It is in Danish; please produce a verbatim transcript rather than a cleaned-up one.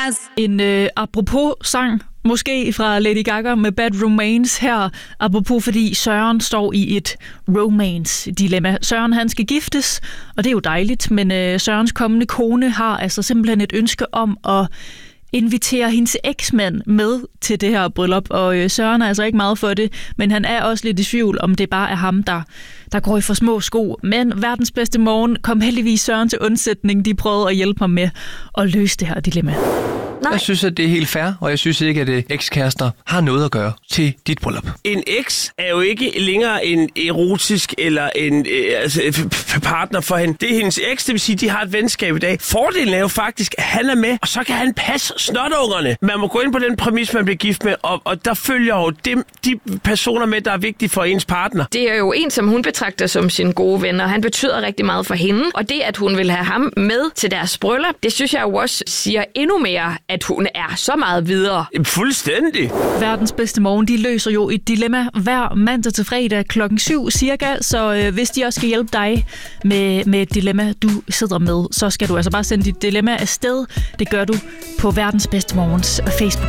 En øh, apropos-sang, måske fra Lady Gaga med Bad Romance her. Apropos, fordi Søren står i et romance-dilemma. Søren, han skal giftes, og det er jo dejligt, men øh, Sørens kommende kone har altså simpelthen et ønske om at invitere hendes eksmand med til det her bryllup, og øh, Søren er altså ikke meget for det, men han er også lidt i tvivl, om det bare er ham, der, der går i for små sko. Men verdens bedste morgen kom heldigvis Søren til undsætning. De prøvede at hjælpe ham med at løse det her dilemma. Nej. Jeg synes, at det er helt fair, og jeg synes ikke, at ekskærester har noget at gøre til dit bryllup. En eks er jo ikke længere en erotisk eller en øh, altså, partner for hende. Det er hendes eks, det vil sige, at de har et venskab i dag. Fordelen er jo faktisk, at han er med, og så kan han passe snotungerne. Man må gå ind på den præmis, man bliver gift med, og, og der følger jo dem, de personer med, der er vigtige for ens partner. Det er jo en, som hun betragter som sin gode ven, og han betyder rigtig meget for hende. Og det, at hun vil have ham med til deres bryllup, det synes jeg jo også siger endnu mere, at hun er så meget videre. Fuldstændig. Verdens bedste morgen, de løser jo et dilemma hver mandag til fredag klokken syv cirka, så øh, hvis de også skal hjælpe dig med, med et dilemma, du sidder med, så skal du altså bare sende dit dilemma afsted. Det gør du på Verdens bedste morgens Facebook.